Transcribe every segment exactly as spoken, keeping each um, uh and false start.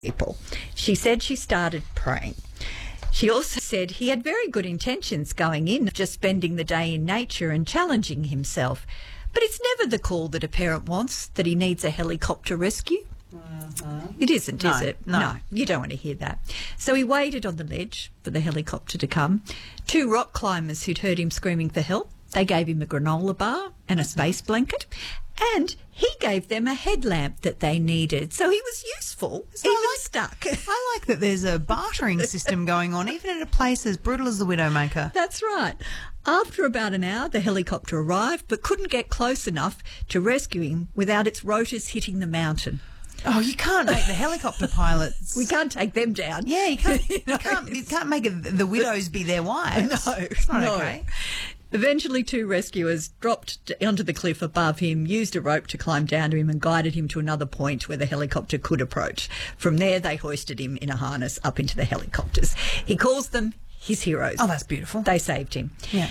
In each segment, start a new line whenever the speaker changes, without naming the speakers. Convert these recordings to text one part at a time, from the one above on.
people. She said she started praying. She also said he had very good intentions going in, just spending the day in nature and challenging himself. But it's never the call that a parent wants, that he needs a helicopter rescue. Uh-huh. It isn't,
no,
is it?
No.
no, you don't want to hear that. So he waited on the ledge for the helicopter to come. Two rock climbers who'd heard him screaming for help, they gave him a granola bar and a space blanket, and he gave them a headlamp that they needed. So he was useful,
so
even
I like,
stuck.
I like that there's a bartering system going on, even at a place as brutal as the Widowmaker.
That's right. After about an hour, the helicopter arrived, but couldn't get close enough to rescue him without its rotors hitting the mountain.
Oh, you can't make the helicopter pilots.
We can't take them down.
Yeah, you can't.
you, know,
you can't. You can't make it, the widows be their wives.
No,
it's not
no.
okay.
Eventually, two rescuers dropped onto the cliff above him, used a rope to climb down to him and guided him to another point where the helicopter could approach. From there, they hoisted him in a harness up into the helicopters. He calls them his heroes.
Oh, that's beautiful.
They saved him.
Yeah.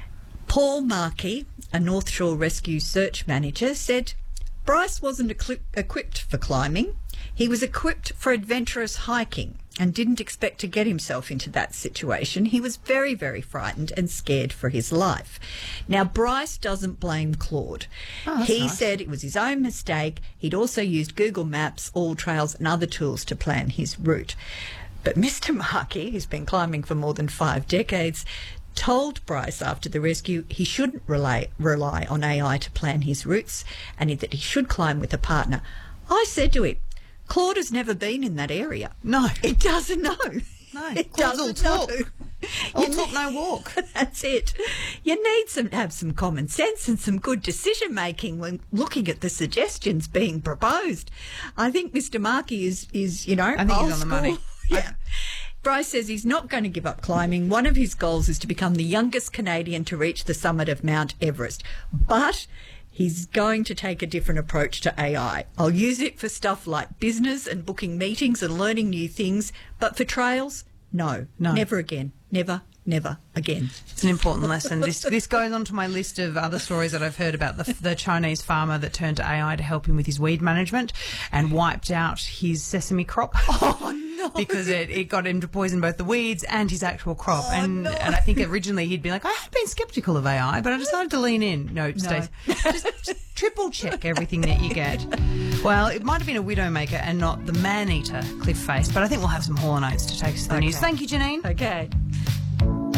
Paul Markey, a North Shore Rescue search manager, said Bryce wasn't equi- equipped for climbing. He was equipped for adventurous hiking and didn't expect to get himself into that situation. He was very, very frightened and scared for his life. Now, Bryce doesn't blame Claude.
Oh,
he
nice.
said it was his own mistake. He'd also used Google Maps, All Trails and other tools to plan his route. But Mister Markey, who's been climbing for more than five decades, told Bryce after the rescue he shouldn't rely, rely on A I to plan his routes and that he should climb with a partner. I said to him, Claude has never been in that area.
No.
It doesn't know.
No.
It
Claude's all
doesn't know.
talk. All talk, no walk.
That's it. You need some have some common sense and some good decision making when looking at the suggestions being proposed. I think Mister Markey is is you know
I think
old
he's on the
school.
money.
Yeah. Bryce says he's not going to give up climbing. One of his goals is to become the youngest Canadian to reach the summit of Mount Everest. But he's going to take a different approach to A I. I'll use it for stuff like business and booking meetings and learning new things. But for trails, no,
No.
never again. Never, never again.
It's an important lesson. This this goes on to my list of other stories that I've heard about the, the Chinese farmer that turned to A I to help him with his weed management and wiped out his sesame crop.
Oh, no.
Because it, it got him to poison both the weeds and his actual crop.
Oh,
and
no.
and I think originally he'd been like, I had been sceptical of A I, but I decided to lean in. No, Stacey, just, just triple check everything that you get. Well, it might have been a Widowmaker and not the man-eater cliff face, but I think we'll have some Hall and Oates to take us to the
Okay.
news. Thank you, Janine.
Okay.